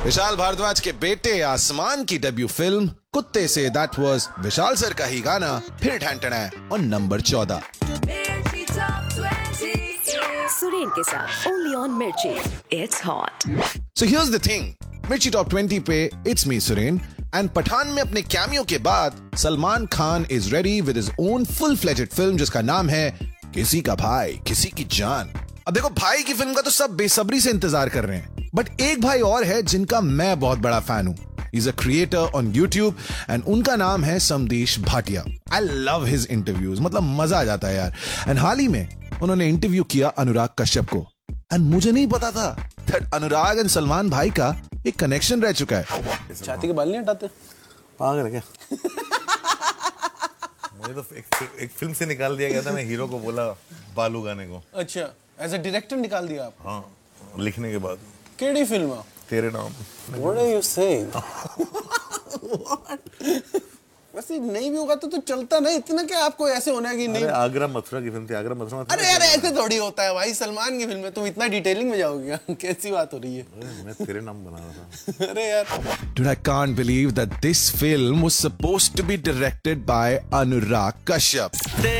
विशाल भारद्वाज के बेटे आसमान की डेब्यू फिल्म कुत्ते say that was Vishal sir का ही गाना फिर ठंटना और नंबर 14 सुरेन के साथ ओनली ऑन मिर्ची, it's hot. So here's the thing, मिर्ची टॉप 20 पे it's me Suren and Pathan में अपने कैमियो के बाद Salman Khan is ready with his own full fledged film जिसका नाम है किसी का भाई किसी की जान। अब देखो, भाई की फिल्म का तो सब बेसब्री से इंतजार कर रहे हैं, बट एक भाई और है जिनका मैं बहुत बड़ा फैन हूं। He's a creator on YouTube and उनका नाम है समदेश Bhatia. I love his interviews, मतलब मजा आ जाता है यार। एंड हाल ही में उन्होंने इंटरव्यू किया अनुराग कश्यप को एंड मुझे नहीं पता था that अनुराग एंड सलमान भाई का एक कनेक्शन रह चुका है। छाती के बाल नहीं हटाते? पागल है क्या? मुझे तो एक फिल्म से निकाल दिया गया था, मैं हीरो को बोला बालू गाने को। अच्छा, एज अ डायरेक्टर निकाल दिया आप? हाँ, लिखने के बाद। केड़ी फिल्म? तेरे नाम। What are you saying? वैसे नहीं भी होगा तो चलता नहीं, इतना क्या आपको ऐसे होना है कि नहीं? आगरा मथुरा की फिल्म थी, आगरा मथुरा। अरे यार ऐसे थोड़ी होता है भाई, सलमान की फिल्म है, तुम इतना डिटेलिंग में जाओगे? कैसी बात हो रही है? मैं तेरे नाम बना रहा था। अरे यार Dude, I can't believe that this film was supposed to be directed by Anurag Kashyap.